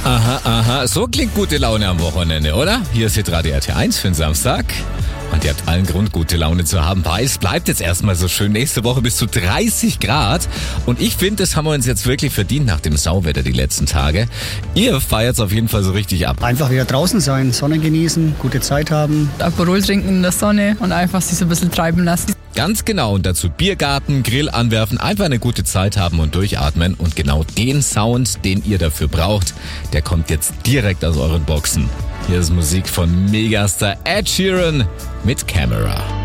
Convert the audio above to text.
Aha, aha. So klingt gute Laune am Wochenende, oder? Hier ist Hitradio RT1 für den Samstag. Und ihr habt allen Grund, gute Laune zu haben, weil es bleibt jetzt erstmal so schön. Nächste Woche bis zu 30 Grad. Und ich finde, das haben wir uns jetzt wirklich verdient nach dem Sauwetter die letzten Tage. Ihr feiert es auf jeden Fall so richtig ab. Einfach wieder draußen sein, Sonne genießen, gute Zeit haben. Alkohol trinken in der Sonne und einfach sich so ein bisschen treiben lassen. Ganz genau. Und dazu Biergarten, Grill anwerfen, einfach eine gute Zeit haben und durchatmen. Und genau den Sound, den ihr dafür braucht, der kommt jetzt direkt aus euren Boxen. Hier ist Musik von Megastar Ed Sheeran mit Camera.